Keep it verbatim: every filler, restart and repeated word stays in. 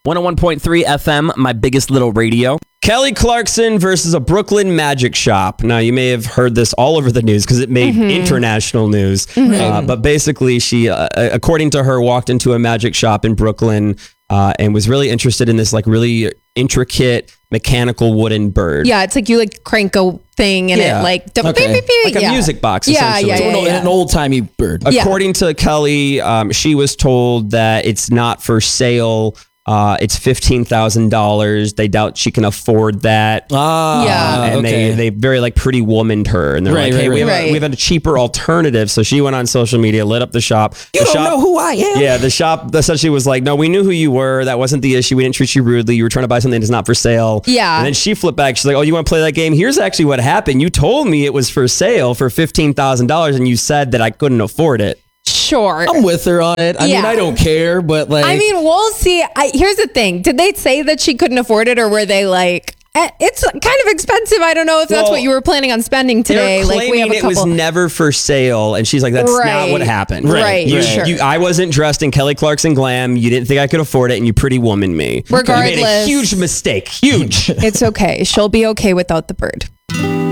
one oh one point three F M, my biggest little radio. Kelly Clarkson versus a Brooklyn magic shop. Now, you may have heard this all over the news because it made mm-hmm. international news. Mm-hmm. Uh, but basically, she, uh, according to her, walked into a magic shop in Brooklyn uh, and was really interested in this like really intricate mechanical wooden bird. Yeah, it's like you like crank a thing and yeah. it like... Okay. Beep, beep, beep. Like yeah. a music box, yeah, essentially. Yeah, yeah, yeah, yeah. An old-timey bird. According yeah. to Kelly, um, she was told that it's not for sale. Uh, it's fifteen thousand dollars. They doubt she can afford that. Ah, yeah. And okay. they, they very like pretty womaned her. And they're right, like, hey, right, we, have right. a, we have a cheaper alternative. So she went on social media, lit up the shop. You the don't shop, know who I am. Yeah, the shop essentially was like, no, we knew who you were. That wasn't the issue. We didn't treat you rudely. You were trying to buy something that's not for sale. Yeah. And then she flipped back. She's like, oh, you want to play that game? Here's actually what happened. You told me it was for sale for fifteen thousand dollars and you said that I couldn't afford it. Sure. I'm with her on it. I yeah. mean, I don't care, but like... I mean, we'll see. I, here's the thing. Did they say that she couldn't afford it or were they like... It's kind of expensive. I don't know if that's well, what you were planning on spending today. They're like we have a couple. It was never for sale, and she's like, "That's right. not what happened." Right, right. You, Sure. you, I wasn't dressed in Kelly Clarkson glam. You didn't think I could afford it, and you pretty woman me. Regardless, you made a huge mistake. Huge. It's okay. She'll be okay without the bird.